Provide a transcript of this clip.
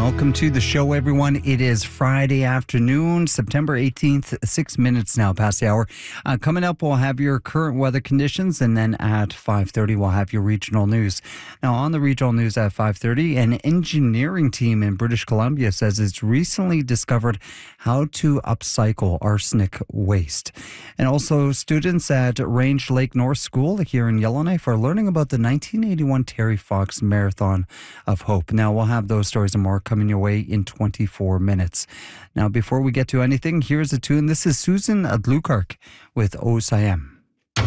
Welcome to the show, everyone. It is Friday afternoon, September 18th, 6 minutes now past the hour. Coming up, we'll have your current weather conditions, and then at 5:30, we'll have your regional news. Now, on the regional news at 5:30, an engineering team in British Columbia says it's recently discovered how to upcycle arsenic waste. And also, students at Range Lake North School here in Yellowknife are learning about the 1981 Terry Fox Marathon of Hope. Now, we'll have those stories and more coming your way in 24 minutes. Now, before we get to anything, here's a tune. This is Susan Adlukark with O Siam.